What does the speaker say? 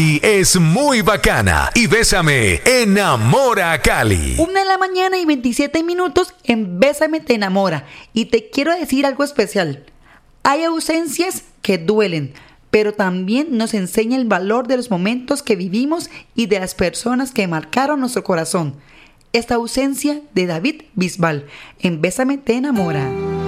Y es muy bacana. Y Bésame enamora a Cali. 1:27 en Bésame te enamora. Y te quiero decir algo especial. Hay ausencias que duelen, pero también nos enseña el valor de los momentos que vivimos y de las personas que marcaron nuestro corazón. Esta ausencia de David Bisbal en Bésame te enamora.